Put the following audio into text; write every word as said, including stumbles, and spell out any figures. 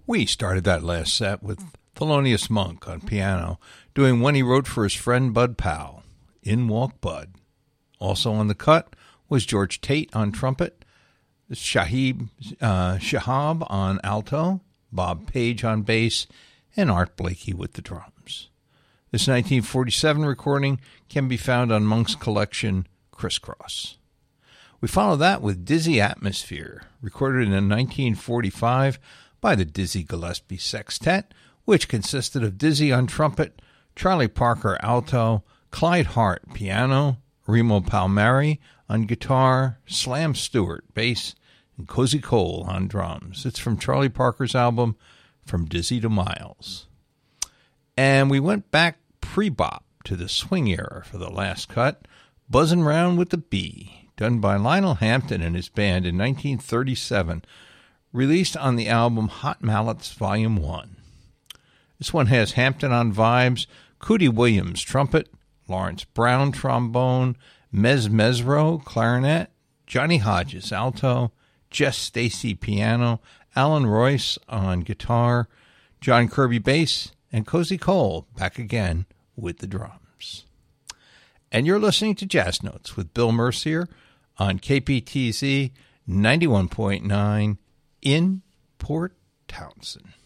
We started that last set with Thelonious Monk on piano, doing one he wrote for his friend Bud Powell, In Walk Bud. Also on the cut was George Tate on trumpet, Shahib uh, Shahab on alto, Bob Page on bass, and Art Blakey with the drums. This nineteen forty-seven recording can be found on Monk's collection, Crisscross. We follow that with Dizzy Atmosphere, recorded in nineteen forty-five by the Dizzy Gillespie Sextet, which consisted of Dizzy on trumpet, Charlie Parker alto, Clyde Hart piano, Remo Palmieri on guitar, Slam Stewart bass, and Cozy Cole on drums. It's from Charlie Parker's album, From Dizzy to Miles. And we went back pre-bop to the swing era for the last cut, Buzzin' Round with the Bee, done by Lionel Hampton and his band in nineteen thirty-seven, released on the album Hot Mallets Volume one. This one has Hampton on vibes, Cootie Williams trumpet, Lawrence Brown trombone, Mez Mesro clarinet, Johnny Hodges alto, Jess Stacy piano, Alan Royce on guitar, John Kirby bass, and Cozy Cole back again with the drums. And you're listening to Jazz Notes with Bill Mercier on K P T Z ninety-one point nine in Port Townsend.